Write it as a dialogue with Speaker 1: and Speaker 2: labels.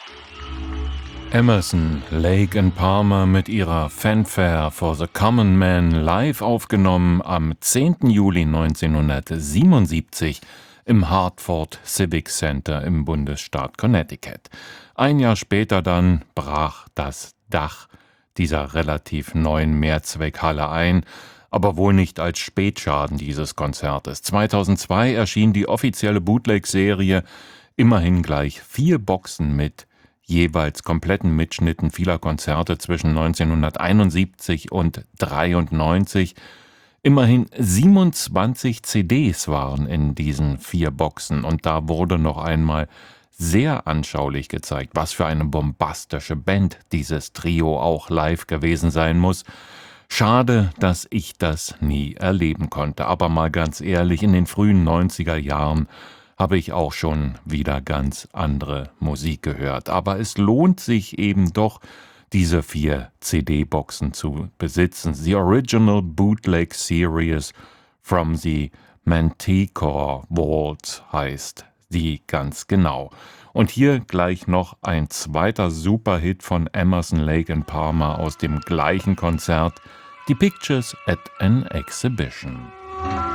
Speaker 1: Emerson, Lake and Palmer mit ihrer Fanfare for the Common Man live aufgenommen am 10. Juli 1977 im Hartford Civic Center im Bundesstaat Connecticut. Ein Jahr später dann brach das Dach dieser relativ neuen Mehrzweckhalle ein, aber wohl nicht als Spätschaden dieses Konzertes. 2002 erschien die offizielle Bootleg-Serie, immerhin gleich 4 Boxen mit jeweils kompletten Mitschnitten vieler Konzerte zwischen 1971 und 93. Immerhin 27 CDs waren in diesen 4 Boxen und da wurde noch einmal sehr anschaulich gezeigt, was für eine bombastische Band dieses Trio auch live gewesen sein muss. Schade, dass ich das nie erleben konnte, aber mal ganz ehrlich, in den frühen 90er Jahren habe ich auch schon wieder ganz andere Musik gehört. Aber es lohnt sich eben doch, diese 4 CD-Boxen zu besitzen. The Original Bootleg Series from the Manticore Vault heißt die ganz genau. Und hier gleich noch ein zweiter Superhit von Emerson, Lake and Palmer aus dem gleichen Konzert, die Pictures at an Exhibition.